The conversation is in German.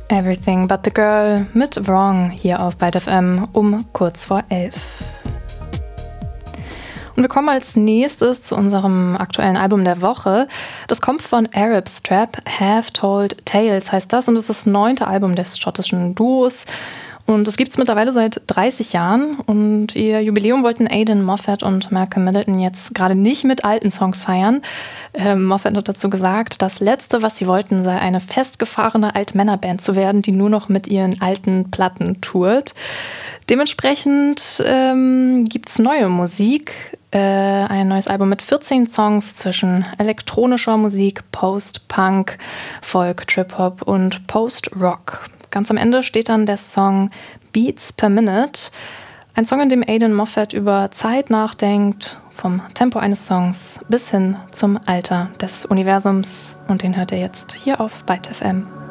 Everything But The Girl mit Wrong hier auf Byte FM um kurz vor 11. Und wir kommen als nächstes zu unserem aktuellen Album der Woche. Das kommt von Arab Strap, Have Told Tales heißt das, und es ist das 9. Album des schottischen Duos. Und das gibt es mittlerweile seit 30 Jahren und ihr Jubiläum wollten Aidan Moffat und Malcolm Middleton jetzt gerade nicht mit alten Songs feiern. Moffat hat dazu gesagt, das Letzte, was sie wollten, sei eine festgefahrene Altmännerband zu werden, die nur noch mit ihren alten Platten tourt. Dementsprechend gibt es neue Musik, ein neues Album mit 14 Songs zwischen elektronischer Musik, Post-Punk, Folk, Trip-Hop und Post-Rock. Ganz am Ende steht dann der Song Beats per Minute, ein Song, in dem Aidan Moffat über Zeit nachdenkt, vom Tempo eines Songs bis hin zum Alter des Universums. Und den hört ihr jetzt hier auf Byte FM.